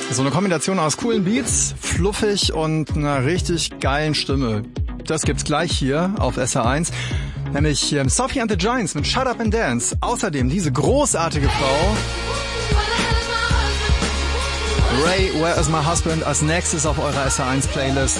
So eine Kombination aus coolen Beats, fluffig und einer richtig geilen Stimme. Das gibt's gleich hier auf SR1. Nämlich Sophie and the Giants mit Shut Up and Dance. Außerdem diese großartige Frau Ray, Where is my husband? Als nächstes auf eurer SR1-Playlist.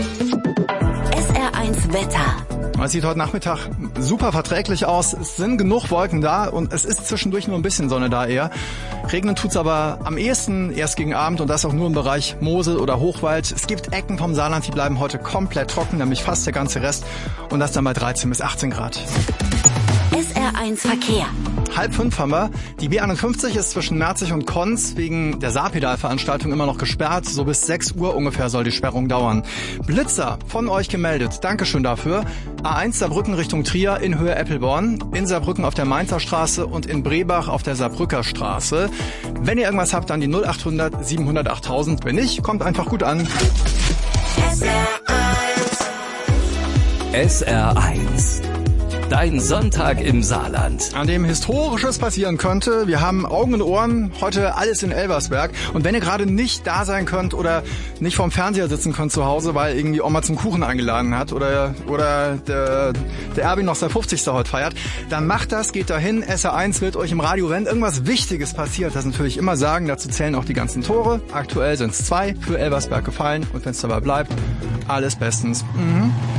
SR1 Wetter. Es sieht heute Nachmittag super verträglich aus. Es sind genug Wolken da und es ist zwischendurch nur ein bisschen Sonne da eher. Regnen tut's aber am ehesten erst gegen Abend und das auch nur im Bereich Mosel oder Hochwald. Es gibt Ecken vom Saarland, die bleiben heute komplett trocken, nämlich fast der ganze Rest. Und das dann bei 13 bis 18 Grad. SR1 Verkehr. 4:30 haben wir. Die B51 ist zwischen Merzig und Konz wegen der Saarpedal-Veranstaltung immer noch gesperrt. So bis 6 Uhr ungefähr soll die Sperrung dauern. Blitzer von euch gemeldet. Dankeschön dafür. A1 Saarbrücken Richtung Trier in Höhe Eppelborn. In Saarbrücken auf der Mainzer Straße und in Brebach auf der Saarbrücker Straße. Wenn ihr irgendwas habt, dann die 0800 700 8000. Wenn nicht, kommt einfach gut an. SR1. Dein Sonntag im Saarland. An dem Historisches passieren könnte. Wir haben Augen und Ohren, heute alles in Elversberg. Und wenn ihr gerade nicht da sein könnt oder nicht vorm Fernseher sitzen könnt zu Hause, weil irgendwie Oma zum Kuchen eingeladen hat oder der Erwin noch sein 50. heute feiert, dann macht das, geht dahin. SR1 wird euch im Radio, wenn irgendwas Wichtiges passiert, das natürlich immer sagen. Dazu zählen auch die ganzen Tore. Aktuell sind es 2 für Elversberg gefallen. Und wenn es dabei bleibt, alles bestens.